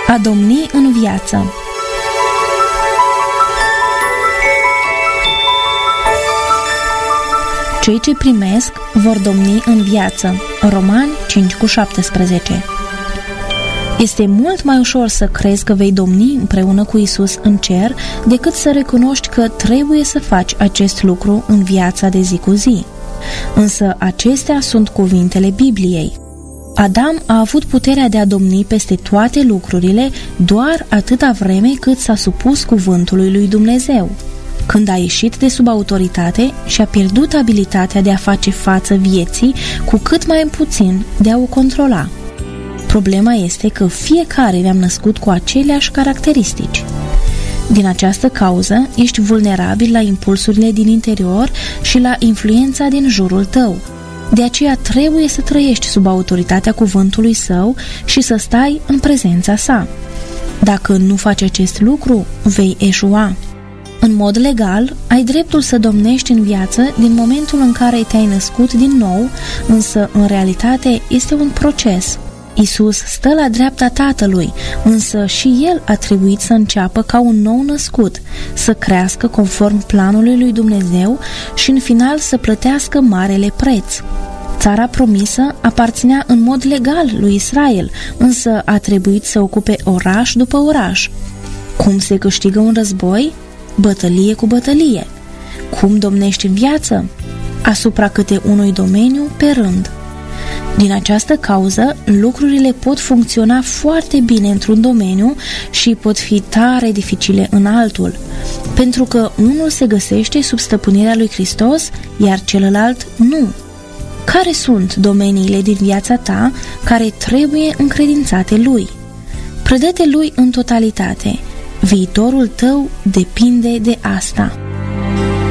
A domni în viață. Cei ce primesc vor domni în viață. Romani 5:17. Este mult mai ușor să crezi că vei domni împreună cu Isus în cer decât să recunoști că trebuie să faci acest lucru în viața de zi cu zi. Însă acestea sunt cuvintele Bibliei. Adam a avut puterea de a domni peste toate lucrurile doar atâta vreme cât s-a supus cuvântului lui Dumnezeu. Când a ieșit de sub autoritate și-a pierdut abilitatea de a face față vieții cu cât mai puțin de a o controla. Problema este că fiecare ne-am născut cu aceleași caracteristici. Din această cauză, ești vulnerabil la impulsurile din interior și la influența din jurul tău. De aceea trebuie să trăiești sub autoritatea cuvântului său și să stai în prezența sa. Dacă nu faci acest lucru, vei eșua. În mod legal, ai dreptul să domnești în viață din momentul în care te-ai născut din nou, însă în realitate este un proces. Isus stă la dreapta Tatălui, însă și El a trebuit să înceapă ca un nou născut, să crească conform planului lui Dumnezeu și în final să plătească marele preț. Țara promisă aparținea în mod legal lui Israel, însă a trebuit să ocupe oraș după oraș. Cum se câștigă un război? Bătălie cu bătălie. Cum domnești în viață? Asupra câte unui domeniu pe rând. Din această cauză, lucrurile pot funcționa foarte bine într-un domeniu și pot fi tare dificile în altul, pentru că unul se găsește sub stăpânirea lui Hristos, iar celălalt nu. Care sunt domeniile din viața ta care trebuie încredințate lui? Predă-te lui în totalitate. Viitorul tău depinde de asta.